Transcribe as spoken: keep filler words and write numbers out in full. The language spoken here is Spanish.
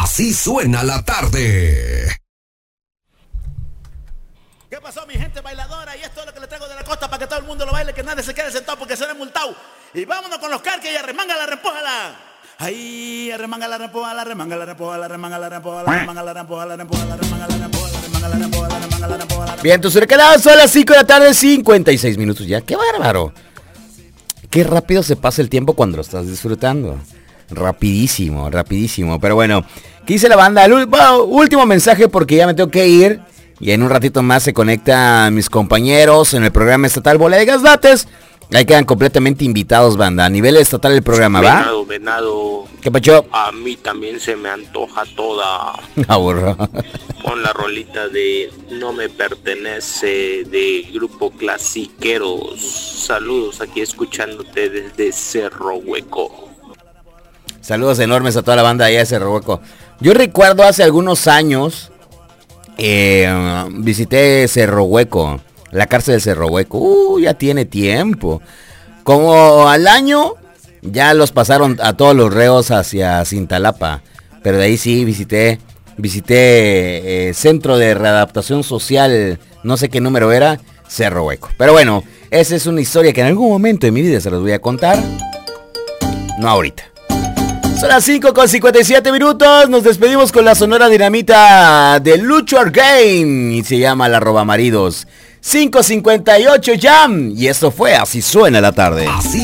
Así suena la tarde. ¿Qué pasó, mi gente bailadora? Y esto es lo que le traigo de la costa para que todo el mundo lo baile, que nadie se quede sentado porque se le multado. Y vámonos con los carques y arremángala, repójala. Ahí, arremángala, repójala, arremángala, repójala, arremángala, repójala, arremángala, repójala, arremángala, repójala, arremángala, repójala, arremángala, repójala. Bien, tus huracanas son las cinco de la tarde, cincuenta y seis minutos ya. ¡Qué bárbaro! Qué rápido se pasa el tiempo cuando lo estás disfrutando. Rapidísimo, rapidísimo. Pero bueno, ¿qué dice la banda? El bueno, último mensaje porque ya me tengo que ir. Y en un ratito más se conectan mis compañeros en el programa estatal Bola de Gaslates. Ahí quedan completamente invitados, banda. A nivel estatal el programa, ¿va? Venado, venado. ¿Qué pacho? A mí también se me antoja toda. Aburro. Con la rolita de No Me Pertenece de Grupo Clasiqueros. Saludos aquí escuchándote desde Cerro Hueco. Saludos enormes a toda la banda allá de Cerro Hueco. Yo recuerdo hace algunos años, eh, visité Cerro Hueco, la cárcel de Cerro Hueco. Uh, ya tiene tiempo. Como al año, ya los pasaron a todos los reos hacia Cintalapa. Pero de ahí sí visité, visité eh, Centro de Readaptación Social, no sé qué número era, Cerro Hueco. Pero bueno, esa es una historia que en algún momento de mi vida se los voy a contar. No ahorita. Son las cinco con cincuenta y siete minutos. Nos despedimos con la sonora dinamita de Lucho Argain. Y se llama La Robamaridos. cinco cincuenta y ocho Jam. Y esto fue Así Suena la Tarde. Así